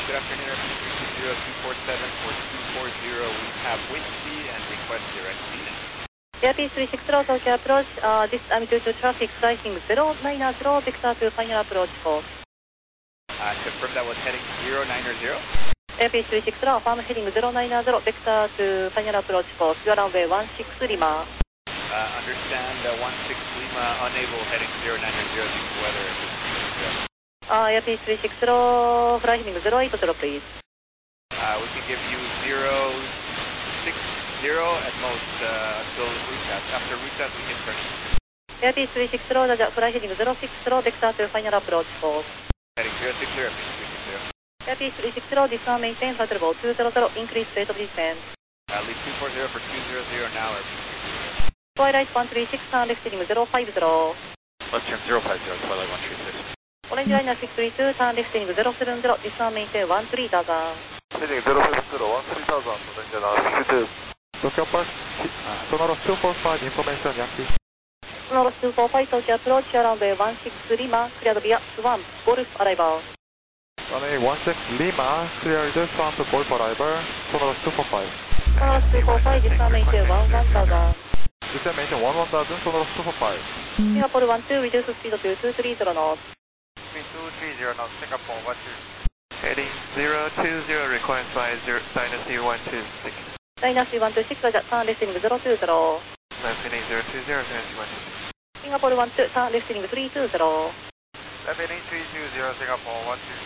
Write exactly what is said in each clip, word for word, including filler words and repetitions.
Good afternoon, Airplane three six zero two four seven for two four zero. We have wind speed and request direct speed in. Airpiece three six zero, Tokyo approach. Uh, this time due to traffic, flying zero nine zero, vector to final approach course. Uh, confirm that was heading zero nine zero. Airpiece three six zero, affirm heading zero nine zero, vector to final approach course. You are runway one six Lima. Uh, understand uh, one six Lima, unable heading zero nine zero due to weather. Uh, Airpiece three six zero, fly heading zero eight zero, please. Uh, we can give you zero six zero at most uh, until route test. After route test, we can turn. Airpiece three six zero, fly heading zero six zero, vector to final approach course. Heading zero six zero, Airpiece three six zero. Airpiece three six zero, dismount maintain, flight level two zero zero, increase rate of descent. Uh, lead two four zero for two zero zero now, Airpiece three six zero. Twilight one three six, turn left heading zero five zero. Left turn zero five zero, Twilight one three six. Orange liner six three two, turn left heading zero seven zero, dismount maintain one three thousand. Heading zero seven zero, one three thousand, Orange liner six two. Tokyo approach, Sonoros two four five, information Yankee. Sonoros two four five, Tokyo approach, runway one six Lima, cleared via Swamp, Golf arrival. Runway one six Lima, cleared Swamp, Golf arrival, Sonoros two four five. Sonoros two four five, dismount maintain one one thousand. Descent maintain one one thousand, Sonoros two four five. Singapore one two, reduce speed to two three zero knots. two three zero knots, Singapore one two. Heading zero two zero, request by Dynasty one two six. Dynasty one two six, turn left heading zero two zero. Left heading zero two zero, Dynasty one two six. Singapore one two, turn left heading three two zero. Left heading three two zero, Singapore one two.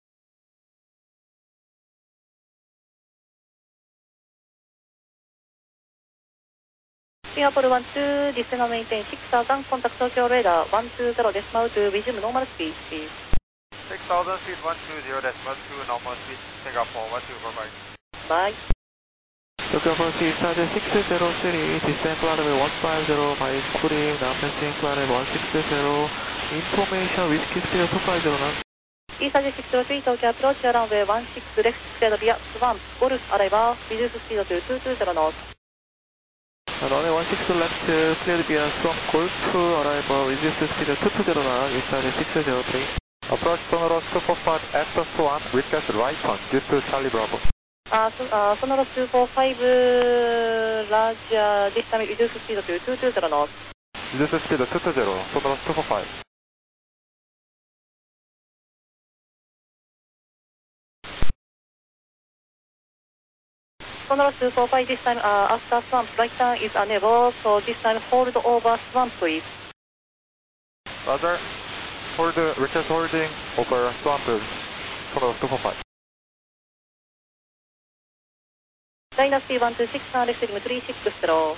Singapore one two, descend and maintain six thousand, contact Tokyo radar one two zero, decimal to resume normal speed, please. six thousand feet one two zero, decimal two, normal speed, Singapore one two, bye-bye. Bye. Tokyo approach is six zero three, descent runway one five zero, by spring, now passing runway one six zero, information, whiskey speed two five zero now. East six zero three, Tokyo approach, runway one six left, cleared via Swamp, Golf arrival, reduce speed to two two zero knots. Runway one six left, cleared via Swamp, Golf arrival, reduce speed two two zero now, East six zero three. Approach Sonoros two four five after Swamp, request right turn due to Charlie Bravo. Uh, so, uh, Sonoros two four five, uh, large, uh, this time reduce speed to two two zero knots. Reduce speed two two zero, Sonoros two four five. Sonoros two four five, this time uh, after Swamp, right turn is unable, so this time hold over Swamp, please. Roger. Hold, request holding over Swamp, Sonoros two four five. Dynasty one two six, turn left heading three six zero.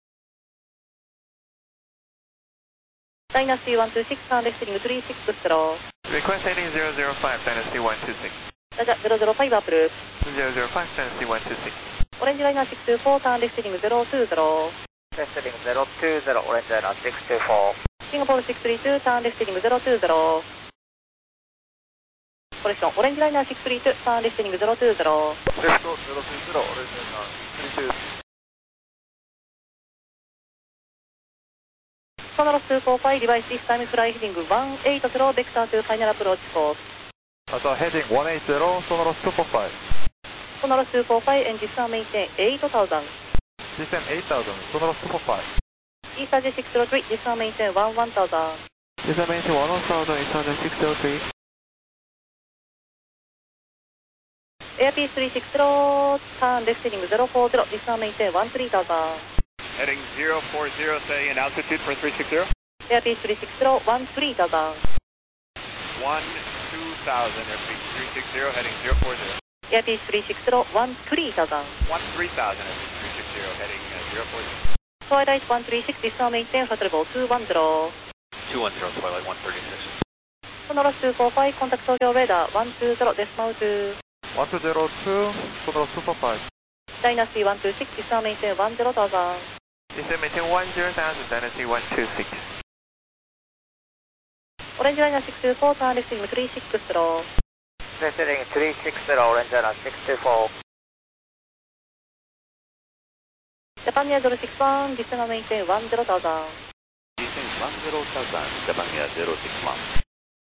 Dynasty one two six, turn left heading three six zero. Request heading zero zero five, Dynasty one two six. Roger, zero zero five approved. zero zero five, Dynasty one two six. Orange liner six two four, turn left heading zero two zero. Left heading zero two zero, orange liner six two four. Singapore six three two, turn left heading zero two zero. Correction, orange liner six three two, turn left heading zero two zero. Left zero three zero, orange liner three two. Sonoros two four five, device this time fly heading one eight zero, vector to final approach course. Also heading one eight zero, Sonoros two four five. Sonoros two four five, and descend maintain eight thousand. Descent eight thousand, Sonoros two four five. East six zero three, descend maintain one one thousand. Descent maintain one one thousand, East six zero three. Airpiece three six zero, turn left heading zero four zero, descend maintain one three thousand. Heading zero four zero, say in altitude for three six zero. Airpiece three six zero, one three thousand. one two thousand, Airpiece three six zero, heading zero four zero. Airpiece three six zero, one three thousand. one three thousand, Airpiece three six zero, heading uh, zero four zero. Twilight one three six, descend maintain, flight level two one zero. two one zero, Twilight one thirty-six. Sonoros two four five, contact Tokyo radar one two zero, decimal to one two zero two, Sonoros two four five. Dynasty one two six, descend maintain one zero thousand. Descent maintain one zero thousand, Dynasty one two six. Orange liner six two four, turn left heading three six zero. Left heading three six zero, orange liner six two four. Japan Air zero six one, descend and maintain one zero thousand. Descend one zero thousand, Japan Air zero six one.